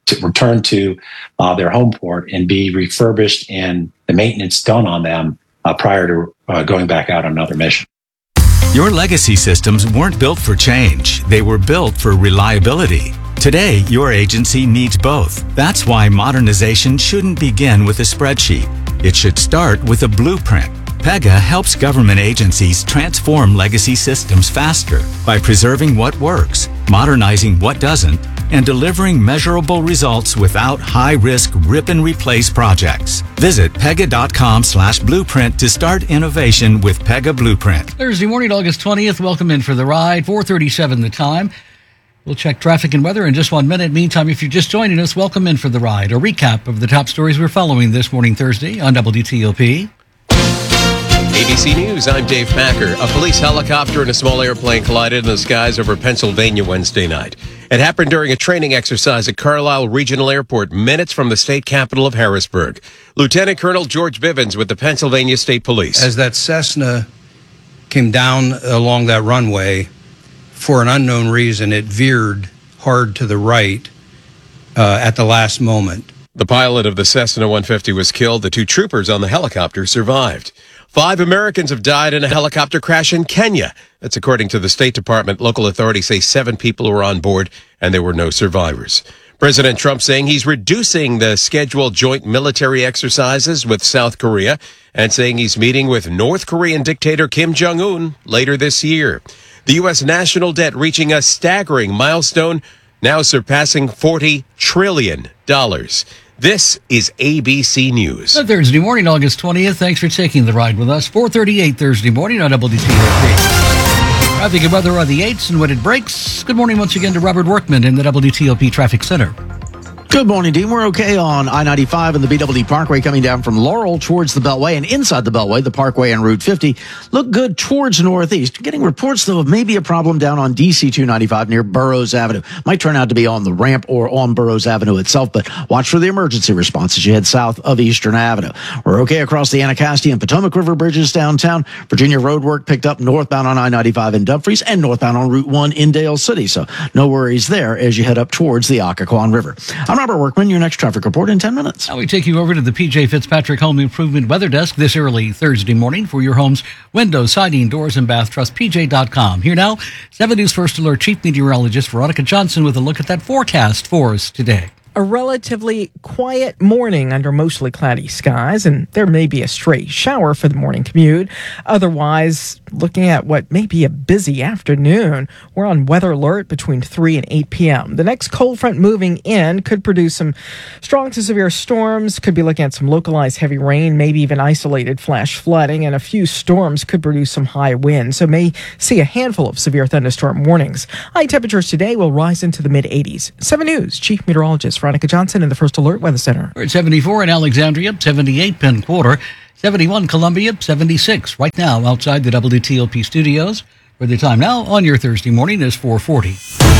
Speaker 4: their home port and be refurbished and the maintenance done on them prior to going back out on another mission.
Speaker 5: Your legacy systems weren't built for change. They were built for reliability. Today, your agency needs both. That's why modernization shouldn't begin with a spreadsheet. It should start with a blueprint. Pega helps government agencies transform legacy systems faster by preserving what works, modernizing what doesn't, and delivering measurable results without high-risk rip-and-replace projects. Visit pega.com/blueprint to start innovation with Pega Blueprint.
Speaker 8: Thursday morning, August 20th. Welcome in for the ride. 4:37 the time. We'll check traffic and weather in just 1 minute. Meantime, if you're just joining us, welcome in for the ride. A recap of the top stories we're following this morning, Thursday, on WTOP.
Speaker 6: ABC News, I'm Dave Packer. A police helicopter and a small airplane collided in the skies over Pennsylvania Wednesday night. It happened during a training exercise at Carlisle Regional Airport, minutes from the state capital of Harrisburg. Lieutenant Colonel George Bivens with the Pennsylvania State Police.
Speaker 18: As that Cessna came down along that runway, for an unknown reason, it veered hard to the right at the last moment.
Speaker 6: The pilot of the Cessna 150 was killed. The two troopers on the helicopter survived. 5 Americans have died in a helicopter crash in Kenya. That's according to the State Department. Local authorities say 7 people were on board and there were no survivors. President Trump saying he's reducing the scheduled joint military exercises with South Korea and saying he's meeting with North Korean dictator Kim Jong-un later this year. The U.S. national debt reaching a staggering milestone, now surpassing $40 trillion. This is ABC News.
Speaker 8: Thursday morning, August 20th. Thanks for taking the ride with us. 4:38 Thursday morning on WTOP. Traffic and weather on the 8s and when it breaks. Good morning once again to Robert Workman in the WTOP Traffic Center.
Speaker 19: Good morning, Dean. We're okay on I-95 and the BWD Parkway coming down from Laurel towards the Beltway, and inside the Beltway, the Parkway and Route 50 look good towards northeast. Getting reports, though, of maybe a problem down on DC 295 near Burroughs Avenue. Might turn out to be on the ramp or on Burroughs Avenue itself, but watch for the emergency response as you head south of Eastern Avenue. We're okay across the Anacostia and Potomac River bridges downtown. Virginia road work picked up northbound on I-95 in Dumfries and northbound on Route 1 in Dale City, so no worries there as you head up towards the Occoquan River. I'm Robert Workman, your next traffic report in 10 minutes.
Speaker 8: Now we take you over to the PJ Fitzpatrick Home Improvement Weather Desk this early Thursday morning for your home's windows, siding, doors, and bath. Trust PJ.com. Here now, 7 News First Alert Chief Meteorologist Veronica Johnson with a look at that forecast for us today.
Speaker 12: A relatively quiet morning under mostly cloudy skies, and there may be a stray shower for the morning commute. Otherwise, looking at what may be a busy afternoon, we're on weather alert between 3 and 8 p.m. The next cold front moving in could produce some strong to severe storms, could be looking at some localized heavy rain, maybe even isolated flash flooding, and a few storms could produce some high winds, so may see a handful of severe thunderstorm warnings. High temperatures today will rise into the mid-80s. 7 News Chief Meteorologist Veronica Johnson in the First Alert Weather Center.
Speaker 8: We're at 74 in Alexandria, 78 Penn Quarter, 71 Columbia, 76 right now outside the WTOP studios, where the time now on your Thursday morning is 4:40.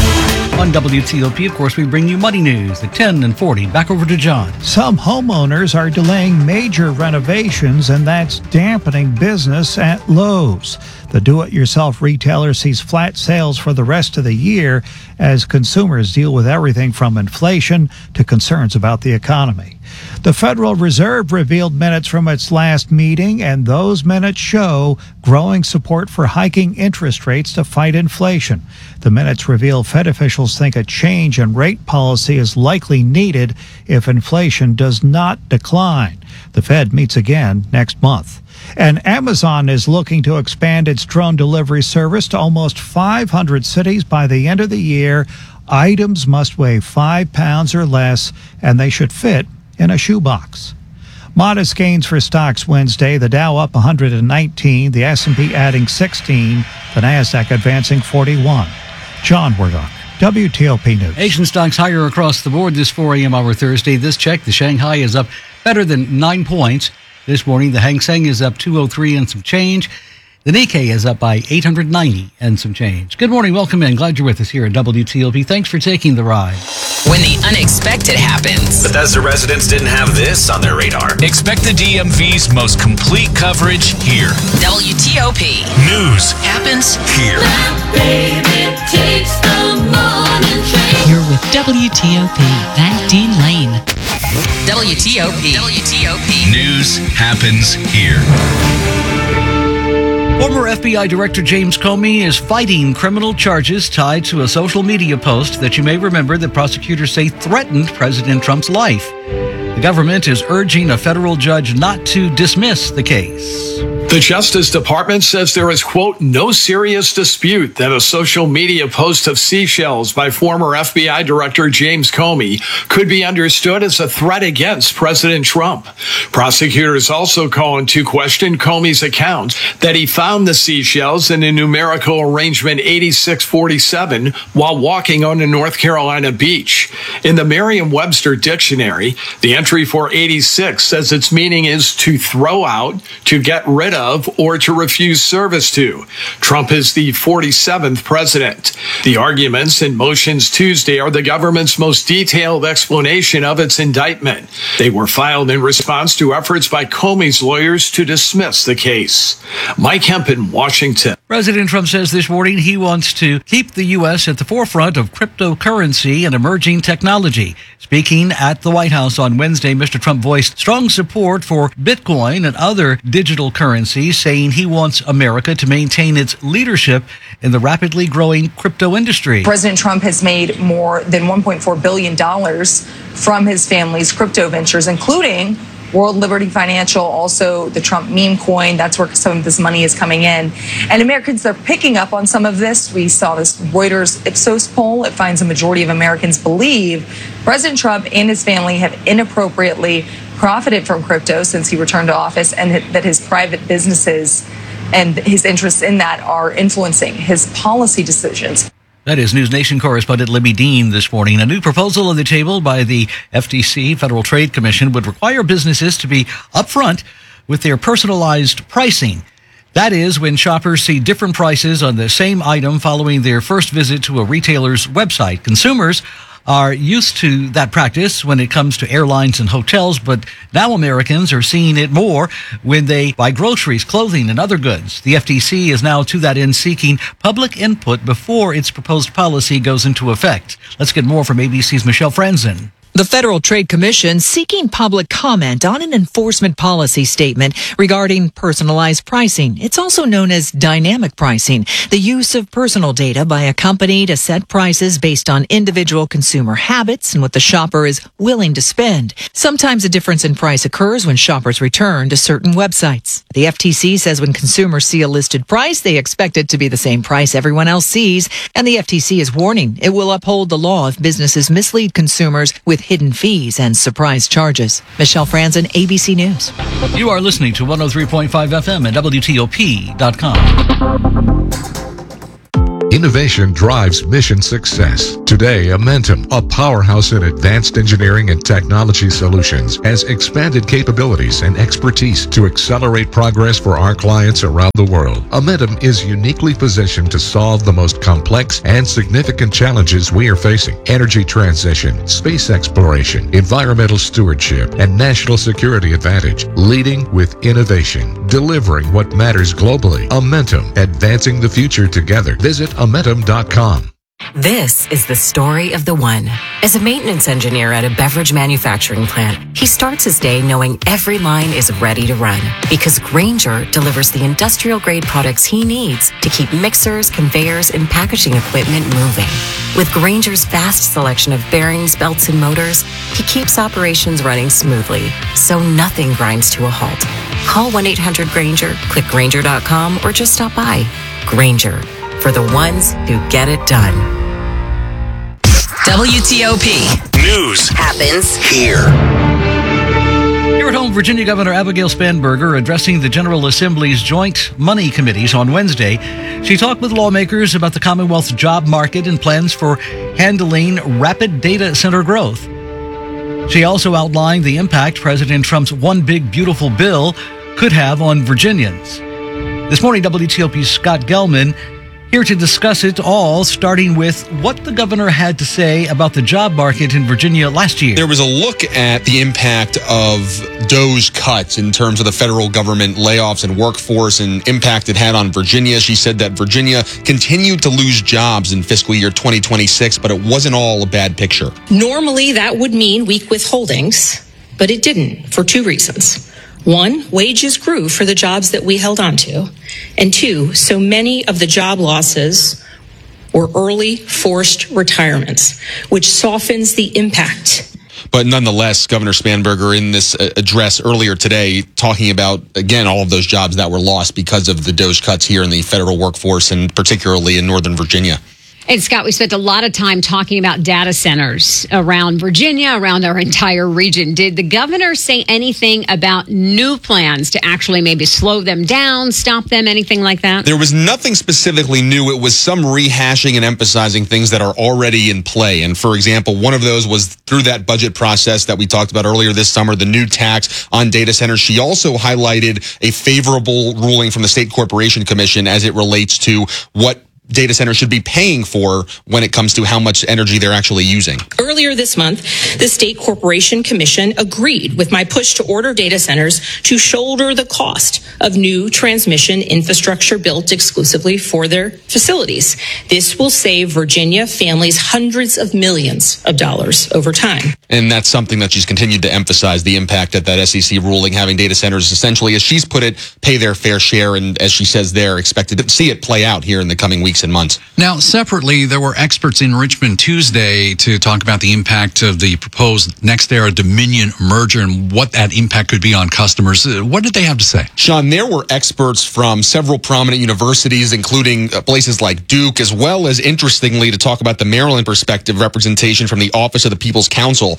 Speaker 8: On WTOP, of course, we bring you money news at 10 and 40. Back over to John.
Speaker 7: Some homeowners are delaying major renovations, and that's dampening business at Lowe's. The do-it-yourself retailer sees flat sales for the rest of the year as consumers deal with everything from inflation to concerns about the economy. The Federal Reserve revealed minutes from its last meeting, and those minutes show growing support for hiking interest rates to fight inflation. The minutes reveal Fed officials think a change in rate policy is likely needed if inflation does not decline. The Fed meets again next month. And Amazon is looking to expand its drone delivery service to almost 500 cities by the end of the year. Items must weigh 5 pounds or less, and they should fit in a shoebox. Modest gains for stocks Wednesday. The Dow up 119, the S&P adding 16, the Nasdaq advancing 41. John Wardog, WTOP News.
Speaker 8: Asian stocks higher across the board this 4 a.m. hour Thursday. This check, the Shanghai is up better than 9 points. This morning, the Hang Seng is up 203 and some change. The Nikkei is up by 890 and some change. Good morning. Welcome in. Glad you're with us here at WTOP. Thanks for taking the ride.
Speaker 21: When the unexpected happens.
Speaker 9: Bethesda residents didn't have this on their radar.
Speaker 20: Expect the DMV's most complete coverage here.
Speaker 21: WTOP.
Speaker 20: News
Speaker 21: happens
Speaker 20: here.
Speaker 23: Baby takes the morning train. You're with WTOP. Thank Dean Lane.
Speaker 21: WTOP. WTOP.
Speaker 20: News happens here.
Speaker 8: Former FBI Director James Comey is fighting criminal charges tied to a social media post that you may remember that prosecutors say threatened President Trump's life. The government is urging a federal judge not to dismiss the case.
Speaker 10: The Justice Department says there is, quote, no serious dispute that a social media post of seashells by former FBI Director James Comey could be understood as a threat against President Trump. Prosecutors also call into question Comey's account that he found the seashells in a numerical arrangement 8647 while walking on a North Carolina beach. In the Merriam-Webster dictionary, the entry for 86 says its meaning is to throw out, to get rid of, or to refuse service to. Trump is the 47th president. The arguments and motions Tuesday are the government's most detailed explanation of its indictment. They were filed in response to efforts by Comey's lawyers to dismiss the case. Mike Hemp in Washington.
Speaker 8: President Trump says this morning he wants to keep the U.S. at the forefront of cryptocurrency and emerging technology. Speaking at the White House on Wednesday, Mr. Trump voiced strong support for Bitcoin and other digital currencies, saying he wants America to maintain its leadership in the rapidly growing crypto industry.
Speaker 11: President Trump has made more than $1.4 billion from his family's crypto ventures, including World Liberty Financial, also the Trump meme coin. That's where some of this money is coming in. And Americans are picking up on some of this. We saw this Reuters Ipsos poll. It finds a majority of Americans believe President Trump and his family have inappropriately profited from crypto since he returned to office, and that his private businesses and his interests in that are influencing his policy decisions.
Speaker 8: That is News Nation correspondent Libby Dean this morning. A new proposal on the table by the FTC, Federal Trade Commission, would require businesses to be upfront with their personalized pricing. That is, when shoppers see different prices on the same item following their first visit to a retailer's website. Consumers are used to that practice when it comes to airlines and hotels, but now Americans are seeing it more when they buy groceries, clothing, and other goods. The FTC is now to that end seeking public input before its proposed policy goes into effect. Let's get more from ABC's Michelle Franzen.
Speaker 3: The Federal Trade Commission seeking public comment on an enforcement policy statement regarding personalized pricing. It's also known as dynamic pricing, the use of personal data by a company to set prices based on individual consumer habits and what the shopper is willing to spend. Sometimes a difference in price occurs when shoppers return to certain websites. The FTC says when consumers see a listed price, they expect it to be the same price everyone else sees, and the FTC is warning it will uphold the law if businesses mislead consumers with hidden fees and surprise charges. Michelle Franzen, ABC News.
Speaker 8: You are listening to 103.5 FM at WTOP.com.
Speaker 13: Innovation drives mission success. Today, Amentum, a powerhouse in advanced engineering and technology solutions, has expanded capabilities and expertise to accelerate progress for our clients around the world. Amentum is uniquely positioned to solve the most complex and significant challenges we are facing: energy transition, space exploration, environmental stewardship, and national security advantage. Leading with innovation, delivering what matters globally. Amentum, advancing the future together. Visit Amentum.com.
Speaker 15: This is the story of the one. As a maintenance engineer at a beverage manufacturing plant, he starts his day knowing every line is ready to run because Grainger delivers the industrial-grade products he needs to keep mixers, conveyors, and packaging equipment moving. With Grainger's vast selection of bearings, belts, and motors, he keeps operations running smoothly, so nothing grinds to a halt. Call 1-800-GRAINGER, click Grainger.com, or just stop by. Grainger, for the ones who get it done.
Speaker 21: WTOP.
Speaker 9: News
Speaker 21: happens
Speaker 9: here.
Speaker 8: Here at home, Virginia Governor Abigail Spanberger addressing the General Assembly's Joint Money Committees on Wednesday. She talked with lawmakers about the Commonwealth's job market and plans for handling rapid data center growth. She also outlined the impact President Trump's One Big Beautiful Bill could have on Virginians. This morning, WTOP's Scott Gelman here to discuss it all, starting with what the governor had to say about the job market in Virginia last year.
Speaker 16: There was a look at the impact of DOGE cuts in terms of the federal government layoffs and workforce and impact it had on Virginia. She said that Virginia continued to lose jobs in fiscal year 2026, but it wasn't all a bad picture.
Speaker 17: Normally, that would mean weak withholdings, but it didn't for two reasons. One, wages grew for the jobs that we held on to. And two, so many of the job losses were early forced retirements, which softens the impact.
Speaker 16: But nonetheless, Governor Spanberger in this address earlier today talking about, again, all of those jobs that were lost because of the DOGE cuts here in the federal workforce and particularly in Northern Virginia.
Speaker 26: And Scott, we spent a lot of time talking about data centers around Virginia, around our entire region. Did the governor say anything about new plans to actually maybe slow them down, stop them, anything like that?
Speaker 16: There was nothing specifically new. It was some rehashing and emphasizing things that are already in play. And for example, one of those was through that budget process that we talked about earlier this summer, the new tax on data centers. She also highlighted a favorable ruling from the State Corporation Commission as it relates to what data centers should be paying for when it comes to how much energy they're actually using.
Speaker 17: Earlier this month, the State Corporation Commission agreed with my push to order data centers to shoulder the cost of new transmission infrastructure built exclusively for their facilities. This will save Virginia families hundreds of millions of dollars over time.
Speaker 16: And that's something that she's continued to emphasize, the impact that SEC ruling having data centers essentially, as she's put it, pay their fair share. And as she says, they're expected to see it play out here in the coming weeks and months.
Speaker 27: Now, separately, there were experts in Richmond Tuesday to talk about the impact of the proposed NextEra Dominion merger and what that impact could be on customers. What did they have to say?
Speaker 16: Sean, there were experts from several prominent universities, including places like Duke, as well as, interestingly, to talk about the Maryland perspective, representation from the Office of the People's Counsel.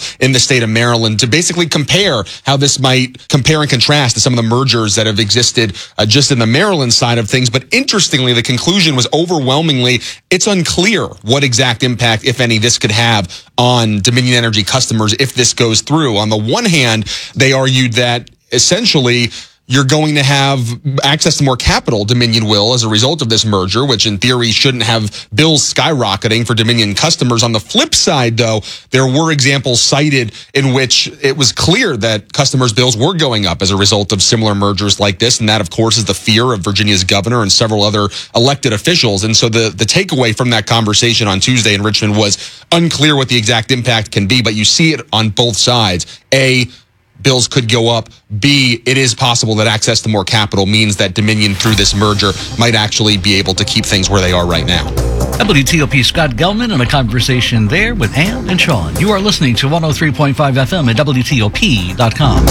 Speaker 16: in the state of Maryland to basically compare how this might compare and contrast to some of the mergers that have existed just in the Maryland side of things. But interestingly, the conclusion was overwhelmingly, it's unclear what exact impact, if any, this could have on Dominion Energy customers if this goes through. On the one hand, they argued that essentially you're going to have access to more capital, Dominion will, as a result of this merger, which in theory shouldn't have bills skyrocketing for Dominion customers. On the flip side, though, there were examples cited in which it was clear that customers' bills were going up as a result of similar mergers like this. And that, of course, is the fear of Virginia's governor and several other elected officials. And so the takeaway from that conversation on Tuesday in Richmond was unclear what the exact impact can be, but you see it on both sides. A, bills could go up. B, it is possible that access to more capital means that Dominion, through this merger, might actually be able to keep things where they are right now.
Speaker 8: WTOP Scott Gelman in a conversation there with Ann and Sean. You are listening to 103.5 FM at WTOP.com.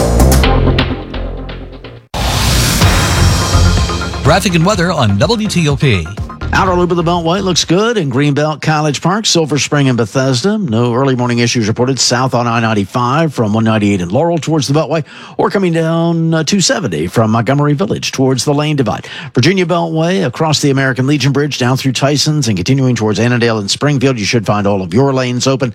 Speaker 8: Traffic and weather on WTOP.
Speaker 19: Outer loop of the Beltway looks good in Greenbelt, College Park, Silver Spring, and Bethesda. No early morning issues reported south on I-95 from 198 and Laurel towards the Beltway, or coming down 270 from Montgomery Village towards the Lane Divide. Virginia Beltway across the American Legion Bridge down through Tysons and continuing towards Annandale and Springfield. You should find all of your lanes open.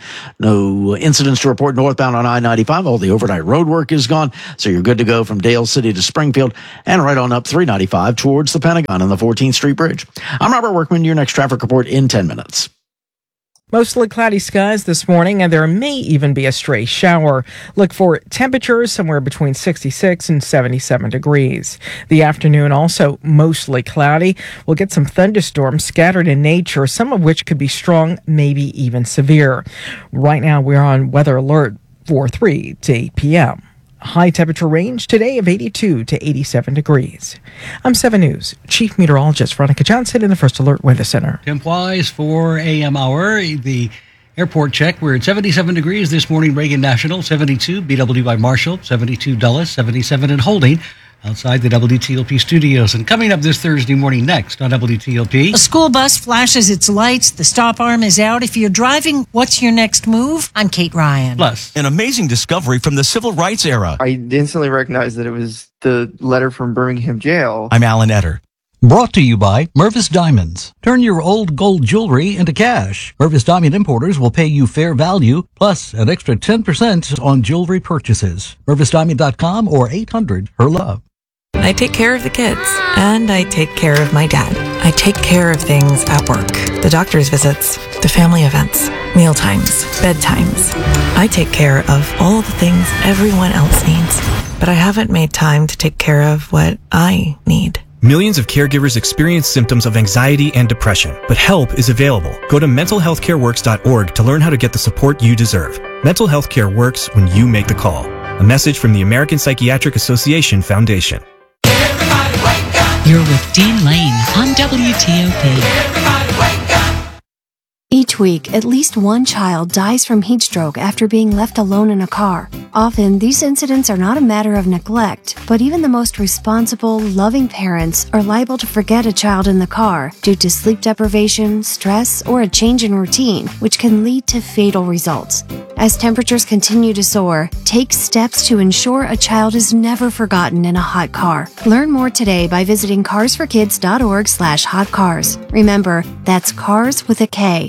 Speaker 19: No incidents to report northbound on I-95. All the overnight road work is gone, so you're good to go from Dale City to Springfield and right on up 395 towards the Pentagon and the 14th Street Bridge. I'm Robert Workman, your next traffic report in 10 minutes.
Speaker 12: Mostly cloudy skies this morning, and there may even be a stray shower. Look for temperatures somewhere between 66 and 77 degrees. The afternoon also mostly cloudy. We'll get some thunderstorms scattered in nature, some of which could be strong, maybe even severe. Right now, we're on weather alert for 3 to 8 p.m. High temperature range today of 82 to 87 degrees. I'm 7 News Chief Meteorologist Veronica Johnson in the First Alert Weather Center.
Speaker 8: Temp-wise, 4 a.m. hour, the airport check. We're at 77 degrees this morning, Reagan National, 72, BWI Marshall, 72 Dulles, 77 in Holding, outside the WTOP studios. And coming up this Thursday morning next on WTOP.
Speaker 1: A school bus flashes its lights. The stop arm is out. If you're driving, what's your next move? I'm Kate Ryan.
Speaker 8: Plus,
Speaker 2: an amazing discovery from the civil rights era.
Speaker 4: I instantly recognized that it was the letter from Birmingham jail.
Speaker 2: I'm Alan Etter.
Speaker 14: Brought to you by Mervis Diamonds. Turn your old gold jewelry into cash. Mervis Diamond Importers will pay you fair value, plus an extra 10% on jewelry purchases. MervisDiamond.com or 800-HER-LOVE.
Speaker 22: I take care of the kids, and I take care of my dad. I take care of things at work. The doctor's visits, the family events, meal times, bedtimes. I take care of all the things everyone else needs, but I haven't made time to take care of what I need.
Speaker 24: Millions of caregivers experience symptoms of anxiety and depression, but help is available. Go to mentalhealthcareworks.org to learn how to get the support you deserve. Mental health care works when you make the call. A message from the American Psychiatric Association Foundation.
Speaker 23: You're with Dean Lane on WTOP.
Speaker 25: Each week, at least one child dies from heat stroke after being left alone in a car. Often, these incidents are not a matter of neglect, but even the most responsible, loving parents are liable to forget a child in the car due to sleep deprivation, stress, or a change in routine, which can lead to fatal results. As temperatures continue to soar, take steps to ensure a child is never forgotten in a hot car. Learn more today by visiting carsforkids.org/hotcars. Remember, that's cars with a K.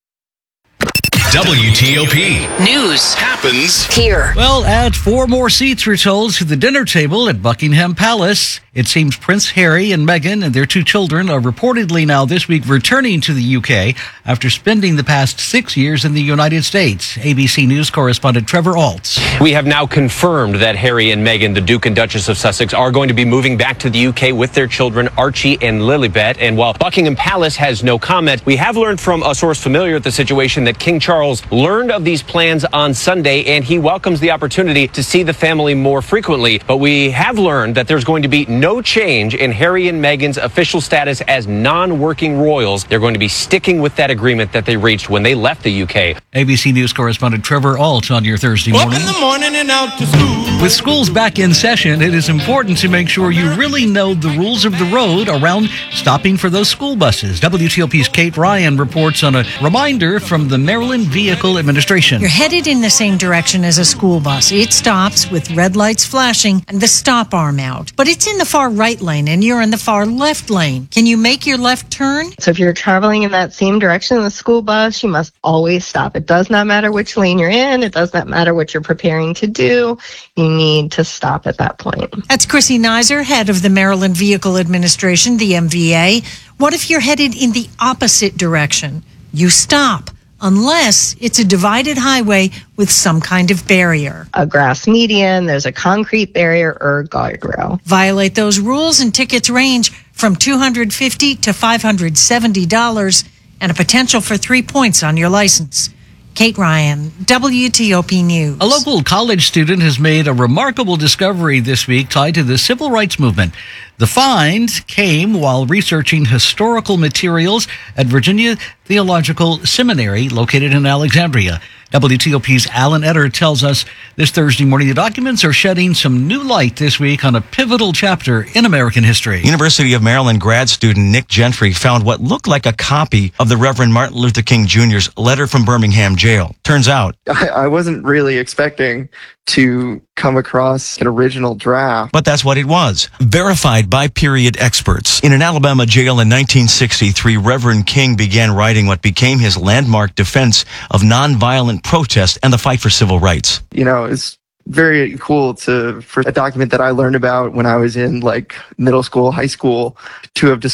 Speaker 9: WTOP.
Speaker 15: News
Speaker 9: happens
Speaker 15: here.
Speaker 8: Well, add 4 more seats, we're told, to the dinner table at Buckingham Palace. It seems Prince Harry and Meghan and their 2 children are reportedly now this week returning to the UK after spending the past 6 years in the United States. ABC News correspondent Trevor Altz.
Speaker 28: We have now confirmed that Harry and Meghan, the Duke and Duchess of Sussex, are going to be moving back to the UK with their children Archie and Lilibet. And while Buckingham Palace has no comment, we have learned from a source familiar with the situation that King Charles learned of these plans on Sunday, and he welcomes the opportunity to see the family more frequently. But we have learned that there's going to be no no change in Harry and Meghan's official status as non-working royals. They're going to be sticking with that agreement that they reached when they left the UK.
Speaker 8: ABC News correspondent Trevor Alt on your Thursday morning.
Speaker 3: Up in the morning and out to school.
Speaker 8: With schools back in session, it is important to make sure you really know the rules of the road around stopping for those school buses. WTOP's Kate Ryan reports on a reminder from the Maryland Vehicle Administration.
Speaker 1: You're headed in the same direction as a school bus. It stops with red lights flashing and the stop arm out. But it's in the far right lane and you're in the far left lane. Can you make your left turn?
Speaker 5: So if you're traveling in that same direction in the school bus, you must always stop. It does not matter which lane you're in. It does not matter what you're preparing to do. You need to stop at that point.
Speaker 1: That's Chrissy Nizer, head of the Maryland Vehicle Administration, the MVA. What if you're headed in the opposite direction? You stop, unless it's a divided highway with some kind of barrier.
Speaker 5: A grass median, there's a concrete barrier or guardrail.
Speaker 1: Violate those rules and tickets range from $250 to $570 and a potential for 3 points on your license. Kate Ryan, WTOP News.
Speaker 8: A local college student has made a remarkable discovery this week tied to the civil rights movement. The find came while researching historical materials at Virginia Theological Seminary located in Alexandria. WTOP's Alan Etter tells us this Thursday morning the documents are shedding some new light this week on a pivotal chapter in American history.
Speaker 2: University of Maryland grad student Nick Gentry found what looked like a copy of the Reverend Martin Luther King Jr.'s letter from Birmingham jail. Turns out,
Speaker 4: I wasn't really expecting to come across an original draft.
Speaker 2: But that's what it was. Verified by period experts. In an Alabama jail in 1963, Reverend King began writing what became his landmark defense of nonviolent protest and the fight for civil rights.
Speaker 4: You know, it's very cool for a document that I learned about when I was in like middle school, high school, to have discovered